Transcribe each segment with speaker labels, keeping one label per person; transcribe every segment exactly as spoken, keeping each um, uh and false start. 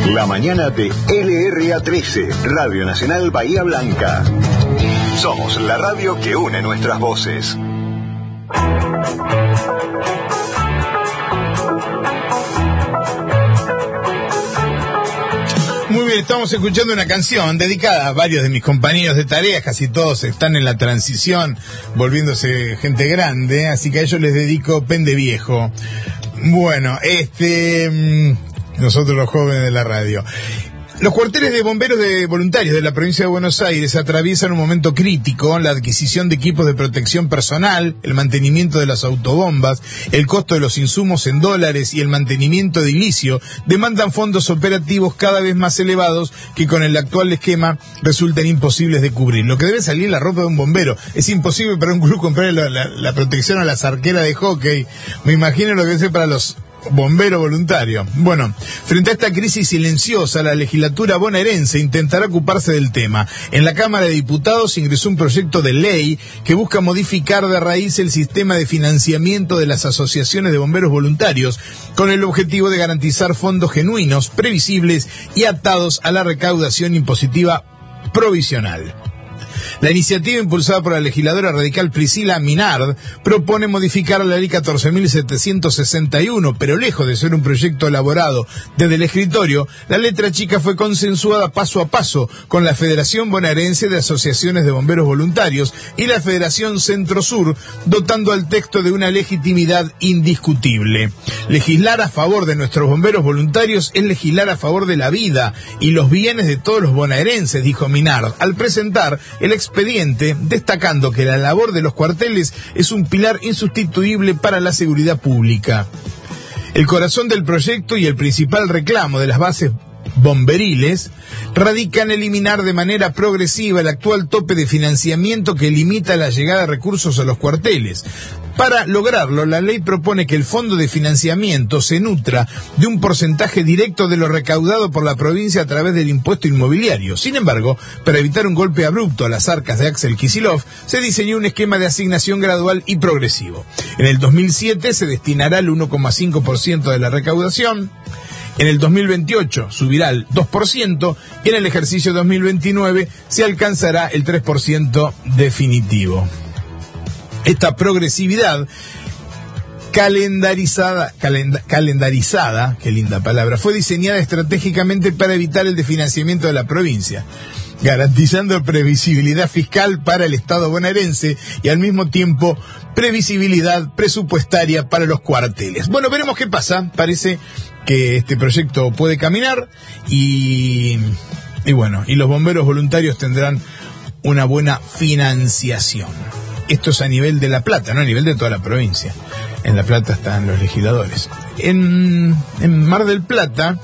Speaker 1: La mañana de L R A trece, Radio Nacional Bahía Blanca. Somos la radio que une nuestras voces.
Speaker 2: Muy bien, estamos escuchando una canción dedicada a varios de mis compañeros de tareas, casi todos están en la transición, volviéndose gente grande, así que a ellos les dedico Pende Viejo. Bueno, este, nosotros los jóvenes de la radio. Los cuarteles de bomberos de voluntarios de la provincia de Buenos Aires atraviesan un momento crítico. La adquisición de equipos de protección personal, el mantenimiento de las autobombas, el costo de los insumos en dólares y el mantenimiento edilicio demandan fondos operativos cada vez más elevados que con el actual esquema resultan imposibles de cubrir. Lo que debe salir la ropa de un bombero. Es imposible para un club comprar la, la, la protección a las arqueras de hockey. Me imagino lo que debe ser para los bombero voluntario. Bueno, frente a esta crisis silenciosa, la legislatura bonaerense intentará ocuparse del tema. En la Cámara de Diputados ingresó un proyecto de ley que busca modificar de raíz el sistema de financiamiento de las asociaciones de bomberos voluntarios, con el objetivo de garantizar fondos genuinos, previsibles y atados a la recaudación impositiva provisional. La iniciativa, impulsada por la legisladora radical Priscila Minard, propone modificar la ley catorce mil setecientos sesenta y uno, pero lejos de ser un proyecto elaborado desde el escritorio, la letra chica fue consensuada paso a paso con la Federación Bonaerense de Asociaciones de Bomberos Voluntarios y la Federación Centro Sur, dotando al texto de una legitimidad indiscutible. Legislar a favor de nuestros bomberos voluntarios es legislar a favor de la vida y los bienes de todos los bonaerenses, dijo Minard, al presentar el expediente, destacando que la labor de los cuarteles es un pilar insustituible para la seguridad pública. El corazón del proyecto y el principal reclamo de las bases bomberiles radica en eliminar de manera progresiva el actual tope de financiamiento que limita la llegada de recursos a los cuarteles. Para lograrlo, la ley propone que el fondo de financiamiento se nutra de un porcentaje directo de lo recaudado por la provincia a través del impuesto inmobiliario. Sin embargo, para evitar un golpe abrupto a las arcas de Axel Kicillof, se diseñó un esquema de asignación gradual y progresivo. En el dos mil siete se destinará el uno coma cinco por ciento de la recaudación. En el dos mil veintiocho subirá al dos por ciento y en el ejercicio dos mil veintinueve se alcanzará el tres por ciento definitivo. Esta progresividad calendarizada, calenda, calendarizada, qué linda palabra, fue diseñada estratégicamente para evitar el desfinanciamiento de la provincia, garantizando previsibilidad fiscal para el Estado bonaerense y al mismo tiempo previsibilidad presupuestaria para los cuarteles. Bueno, veremos qué pasa. Parece que este proyecto puede caminar y, y bueno, y los bomberos voluntarios tendrán una buena financiación. Esto es a nivel de La Plata, no a nivel de toda la provincia. En La Plata están los legisladores. En, en Mar del Plata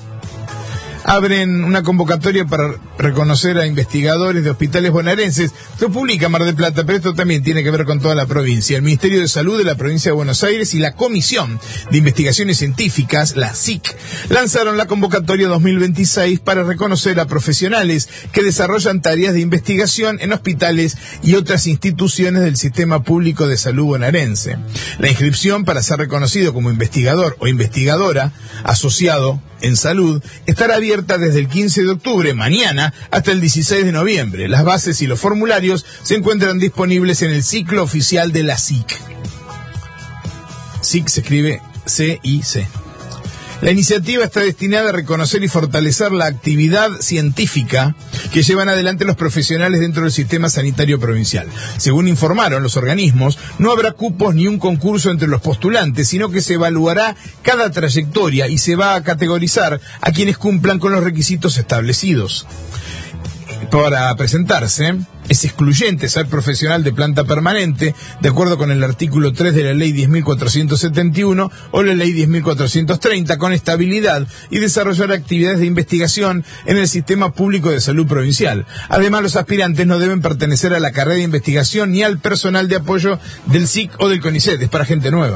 Speaker 2: abren una convocatoria para reconocer a investigadores de hospitales bonaerenses. Se publica Mar del Plata, pero esto también tiene que ver con toda la provincia. El Ministerio de Salud de la provincia de Buenos Aires y la Comisión de Investigaciones Científicas, la S I C, lanzaron la convocatoria dos mil veintiséis para reconocer a profesionales que desarrollan tareas de investigación en hospitales y otras instituciones del sistema público de salud bonaerense. La inscripción para ser reconocido como investigador o investigadora asociado en salud estará abierta desde el quince de octubre, mañana, hasta el dieciséis de noviembre. Las bases y los formularios se encuentran disponibles en el ciclo oficial de la S I C. S I C se escribe C I C. La iniciativa está destinada a reconocer y fortalecer la actividad científica que llevan adelante los profesionales dentro del sistema sanitario provincial. Según informaron los organismos, no habrá cupos ni un concurso entre los postulantes, sino que se evaluará cada trayectoria y se va a categorizar a quienes cumplan con los requisitos establecidos. Para presentarse, es excluyente ser profesional de planta permanente, de acuerdo con el artículo tres de la Ley diez mil cuatrocientos setenta y uno o la Ley diez mil cuatrocientos treinta, con estabilidad y desarrollar actividades de investigación en el sistema público de salud provincial. Además, los aspirantes no deben pertenecer a la carrera de investigación ni al personal de apoyo del S I C o del CONICET, es para gente nueva.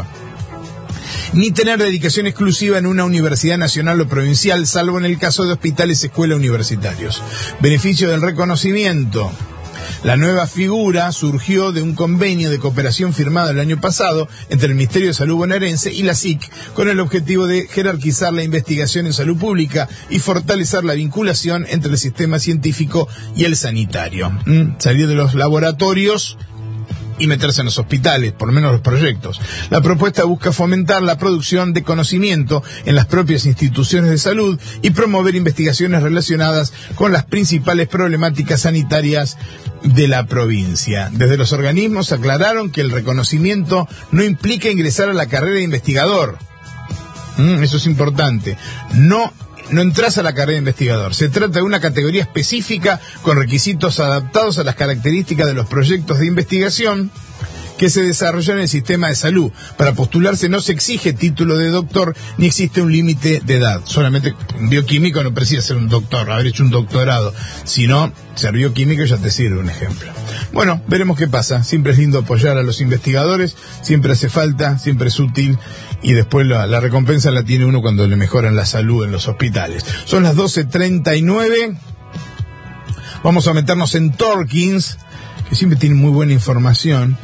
Speaker 2: Ni tener dedicación exclusiva en una universidad nacional o provincial, salvo en el caso de hospitales escuela universitarios. Beneficio del reconocimiento. La nueva figura surgió de un convenio de cooperación firmado el año pasado entre el Ministerio de Salud bonaerense y la S I C, con el objetivo de jerarquizar la investigación en salud pública y fortalecer la vinculación entre el sistema científico y el sanitario. ¿Mm? Salir de los laboratorios y meterse en los hospitales, por lo menos los proyectos. La propuesta busca fomentar la producción de conocimiento en las propias instituciones de salud y promover investigaciones relacionadas con las principales problemáticas sanitarias de la provincia. Desde los organismos aclararon que el reconocimiento no implica ingresar a la carrera de investigador. Mm, eso es importante. No No entras a la carrera de investigador. Se trata de una categoría específica con requisitos adaptados a las características de los proyectos de investigación que se desarrollan en el sistema de salud. Para postularse no se exige título de doctor ni existe un límite de edad. Solamente un bioquímico no precisa ser un doctor, haber hecho un doctorado. Si no, ser bioquímico ya te sirve un ejemplo. Bueno, veremos qué pasa. Siempre es lindo apoyar a los investigadores, siempre hace falta, siempre es útil. Y después la, la recompensa la tiene uno cuando le mejoran la salud en los hospitales. Son las doce treinta y nueve. Vamos a meternos en Torkins, que siempre tiene muy buena información.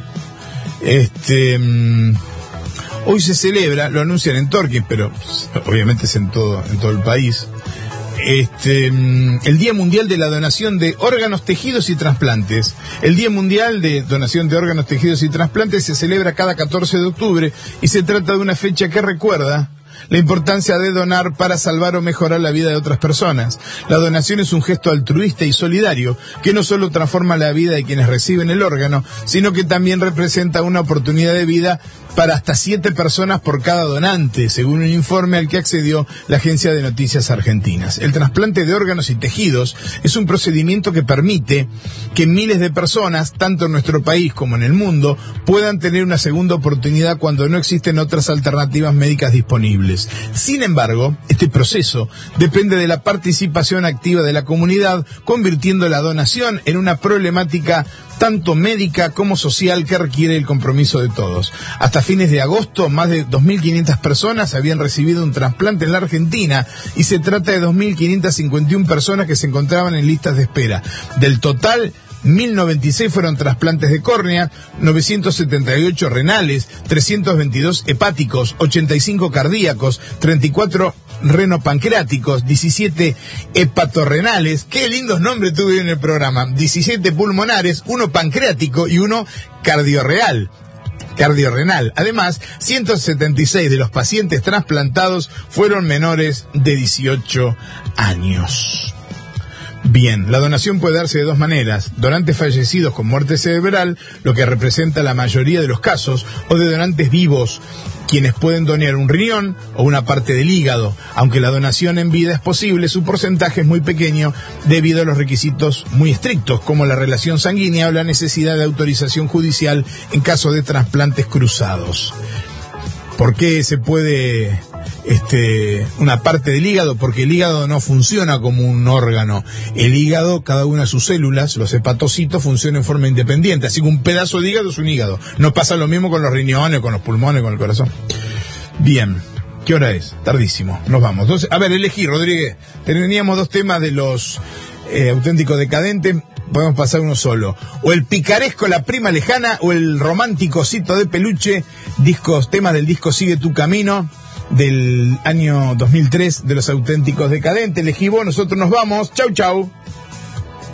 Speaker 2: Este, um, hoy se celebra, lo anuncian en Torkins, pero obviamente es en todo, en todo el país. Este, el Día Mundial de la Donación de Órganos, Tejidos y Trasplantes. El Día Mundial de Donación de Órganos, Tejidos y Trasplantes se celebra cada catorce de octubre y se trata de una fecha que recuerda la importancia de donar para salvar o mejorar la vida de otras personas. La donación es un gesto altruista y solidario que no solo transforma la vida de quienes reciben el órgano, sino que también representa una oportunidad de vida para hasta siete personas por cada donante, según un informe al que accedió la Agencia de Noticias Argentinas. El trasplante de órganos y tejidos es un procedimiento que permite que miles de personas, tanto en nuestro país como en el mundo, puedan tener una segunda oportunidad cuando no existen otras alternativas médicas disponibles. Sin embargo, este proceso depende de la participación activa de la comunidad, convirtiendo la donación en una problemática tanto médica como social que requiere el compromiso de todos. Hasta fines de agosto, más de dos mil quinientas personas habían recibido un trasplante en la Argentina y se trata de dos mil quinientas cincuenta y una personas que se encontraban en listas de espera. Del total, mil noventa y seis fueron trasplantes de córnea, novecientos setenta y ocho renales, trescientos veintidós hepáticos, ochenta y cinco cardíacos, treinta y cuatro renopancreáticos, diecisiete hepatorrenales, qué lindos nombres tuve en el programa, diecisiete pulmonares, uno pancreático y uno cardiorreal. cardiorrenal. Además, ciento setenta y seis de los pacientes trasplantados fueron menores de dieciocho años. Bien, la donación puede darse de dos maneras: donantes fallecidos con muerte cerebral, lo que representa la mayoría de los casos, o de donantes vivos, quienes pueden donar un riñón o una parte del hígado. Aunque la donación en vida es posible, su porcentaje es muy pequeño debido a los requisitos muy estrictos, como la relación sanguínea o la necesidad de autorización judicial en caso de trasplantes cruzados. ¿Por qué se puede este una parte del hígado? Porque el hígado no funciona como un órgano. El hígado, cada una de sus células, los hepatocitos, funcionan en forma independiente. Así que un pedazo de hígado es un hígado. No pasa lo mismo con los riñones, con los pulmones, con el corazón. Bien, ¿qué hora es? Tardísimo. Nos vamos. Entonces, a ver, elegí, Rodríguez. Teníamos dos temas de los eh, auténticos decadentes. Podemos pasar uno solo. O el picaresco La Prima Lejana, o el romántico Osito de Peluche, discos, temas del disco Sigue tu Camino, del año dos mil tres, de los auténticos decadentes. Elegí vos, nosotros nos vamos. Chau, chau.